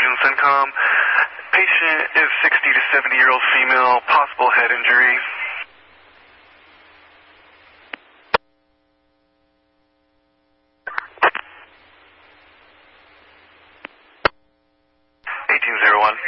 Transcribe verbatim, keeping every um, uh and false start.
Fusion CENTCOM. Patient is sixty to seventy year old female, possible head injury. eighteen oh one.